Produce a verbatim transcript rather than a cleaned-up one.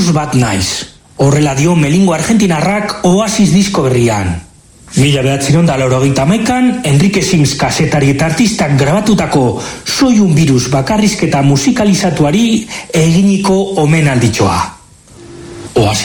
virus bat naiz. Horrela dio melingo argentinarrak Oasis disko berrian. Mila behatziron da laurogeita hamaikan, Enrique Sims kazetari eta artistak grabatutako Soy un virus bakarrizketa musikalizatuari eginiko omenalditxoa. Oasis